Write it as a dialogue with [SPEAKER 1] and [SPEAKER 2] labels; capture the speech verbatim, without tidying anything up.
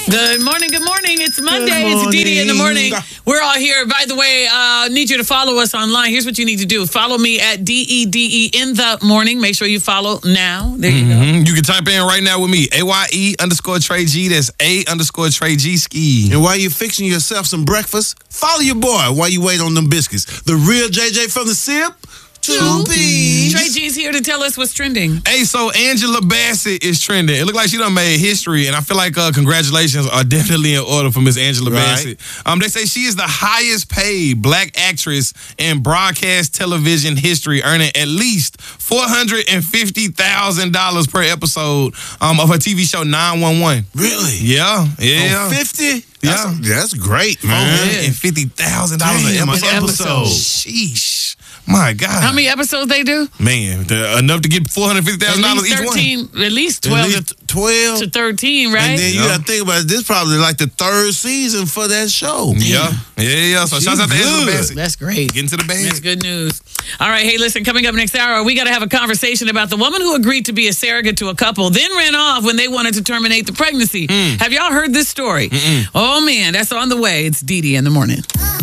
[SPEAKER 1] Good morning, good morning. It's Monday. It's D D in the morning. We're all here. By the way, I uh, need you to follow us online. Here's what you need to do. Follow me at D E D E in the morning. Make sure you follow now. There you
[SPEAKER 2] mm-hmm.
[SPEAKER 1] go.
[SPEAKER 2] You can type in right now with me. A Y E underscore Trey G. That's A underscore Trey G ski.
[SPEAKER 3] And while you're fixing yourself some breakfast, follow your boy while you wait on them biscuits. The real J J from the Sip. Two P's.
[SPEAKER 1] Trey G's here to tell us what's trending.
[SPEAKER 2] Hey, so Angela Bassett is trending. It looked like she done made history, and I feel like uh, congratulations are definitely in order for Miss Angela
[SPEAKER 3] Right.
[SPEAKER 2] Bassett. Um, they say she is the highest paid black actress in broadcast television history, earning at least four hundred fifty thousand dollars per episode um, of her T V show nine one one.
[SPEAKER 3] Really?
[SPEAKER 2] Yeah, yeah.
[SPEAKER 3] On fifty?
[SPEAKER 2] Yeah.
[SPEAKER 3] That's, that's great, man.
[SPEAKER 2] four hundred fifty thousand dollars an
[SPEAKER 3] Damn, an
[SPEAKER 2] episode.
[SPEAKER 3] episode.
[SPEAKER 2] Sheesh. My God.
[SPEAKER 1] How many episodes they do?
[SPEAKER 2] Man, the, enough to get four hundred fifty thousand
[SPEAKER 1] At
[SPEAKER 2] dollars
[SPEAKER 1] least
[SPEAKER 2] each one.
[SPEAKER 1] thirteen, at least twelve
[SPEAKER 3] At least twelve.
[SPEAKER 1] to thirteen, right?
[SPEAKER 3] And then you
[SPEAKER 2] Yeah.
[SPEAKER 3] got to think about it. This probably like the third season for that show.
[SPEAKER 2] Yeah, yeah, yeah. So
[SPEAKER 3] She
[SPEAKER 2] shouts out to Angela
[SPEAKER 3] good.
[SPEAKER 2] Bassett.
[SPEAKER 1] That's great.
[SPEAKER 2] Get into the bag.
[SPEAKER 1] That's good news. All right, hey, listen, coming up next hour, we got to have a conversation about the woman who agreed to be a surrogate to a couple, then ran off when they wanted to terminate the pregnancy. Have y'all heard this story? Oh, man, that's on the way. It's D D in the morning.